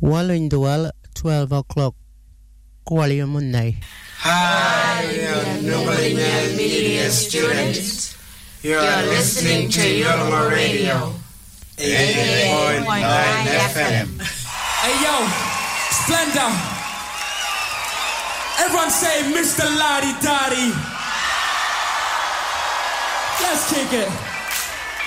Well in the well, 12 o'clock. Qualia Munday. Hi, Noble Media students. You're listening to Yoloma Radio, 88.9 FM. Hey yo, Splendor. Everyone say Mr. Lottie Dottie. Let's kick it.